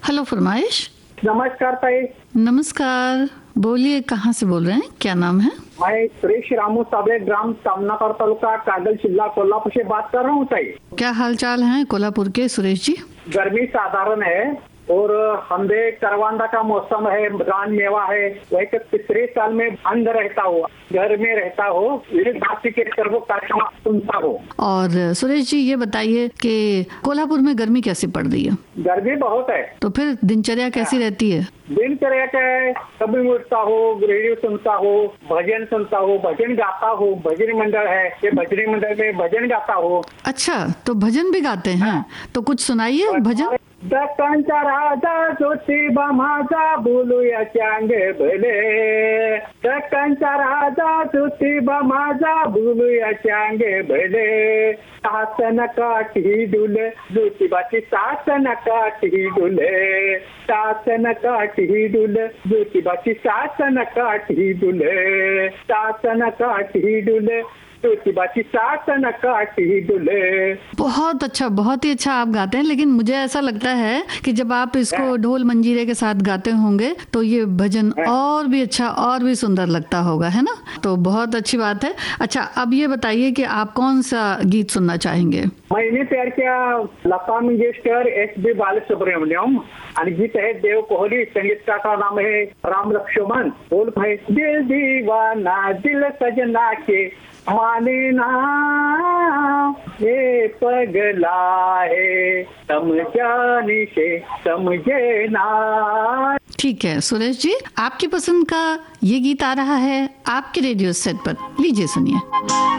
Hello फरमाइश। नमस्कार ताई। नमस्कार, बोलिए कहाँ से बोल रहे हैं, क्या नाम है? मैं सुरेश रामू साबळे, ग्राम सामनाकर, तालुका कागल, जिला कोल्हापुर से बात कर रहा हूँ ताई। क्या हाल चाल है कोल्हापुर के सुरेश जी? गर्मी साधारण है और हमदे करवांदा का मौसम है, रान मेवा है। वही के तीसरे साल में बंद रहता हो, घर में रहता हो, बाकी के सर्व कार्यक्रम सुनता हो। और सुरेश जी ये बताइए कि कोल्हापुर में गर्मी कैसी पड़ रही है? गर्मी बहुत है। तो फिर दिनचर्या कैसी रहती है? दिनचर्या क्या है, कभी उठता हो, रेडियो सुनता हो, भजन सुनता हो, भजन गाता हो। भजन मंडल है, ये भजनी मंडल में भजन गाता हो। अच्छा, तो भजन भी गाते हैं? तो कुछ सुनाइए भजन। दक्कनचा राजा ज्योतिबा माझा, बोलूया चांगे भले। दक्कनचा राजा ज्योतिबा माझा, बोलूया चांगे भले। सासन काठी डुले, ज्योतिबाची सासन काठी डुले। सासन काठी डुले, ज्योतिबाची सासन काठी डुले। सासन काठी डुले, ज्योतिबाची सासन काठी डुले। बहुत अच्छा, बहुत ही अच्छा आप गाते हैं, लेकिन मुझे ऐसा लगता है कि जब आप इसको ढोल मंजीरे के साथ गाते होंगे तो ये भजन और भी अच्छा और भी सुंदर लगता होगा, है ना? तो बहुत अच्छी बात है। अच्छा, अब ये बताइए कि आप कौन सा गीत सुनना चाहेंगे? मैंने तयार किया लता मंगेशकर, एस.पी. बालसुब्रमण्यम, आणि गीत है देव कोहली, संगीतकार का नाम है राम लक्ष्मण। बोल भाई, दिल दीवाना दिल सजना के माने ना, ये पगला है समझाने से समझे ना। ठीक है सुरेश जी, आपकी पसंद का ये गीत आ रहा है आपके रेडियो सेट पर, लीजिए सुनिए।